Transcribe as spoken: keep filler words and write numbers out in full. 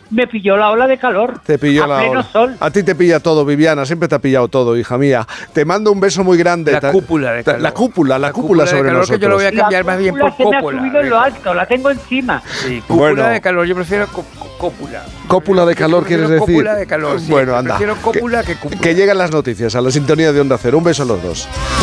me pilló la ola de calor. Te pilló a la pleno ola. sol. A ti te pilla todo, Viviana, siempre te ha pillado todo, hija mía. Te mando un beso muy grande. La cúpula de calor. La cúpula, la, La cúpula, cúpula de sobre calor, nosotros. que yo lo voy a cambiar La más bien cúpula por se me ha cópula. subido en lo alto, la tengo encima. Sí, cúpula Bueno. de calor, yo prefiero có- có- cópula. Cópula de calor, Yo ¿quieres prefiero decir? Cópula de calor, sí. Bueno, anda. Prefiero cópula que, que cúpula. Que llegan las noticias a la sintonía de Onda Cero. Un beso a los dos.